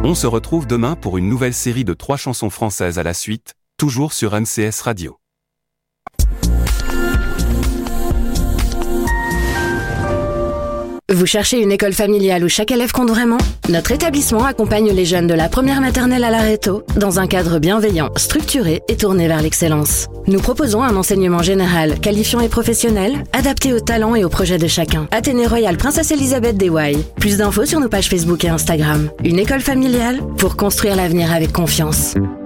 On se retrouve demain pour une nouvelle série de 3 chansons françaises à la suite, toujours sur MCS Radio. Vous cherchez une école familiale où chaque élève compte vraiment ? Notre établissement accompagne les jeunes de la première maternelle à l'Areto dans un cadre bienveillant, structuré et tourné vers l'excellence. Nous proposons un enseignement général, qualifiant et professionnel, adapté aux talents et aux projets de chacun. Athénée Royal Princesse Elisabeth d'Ewaï. Plus d'infos sur nos pages Facebook et Instagram. Une école familiale pour construire l'avenir avec confiance.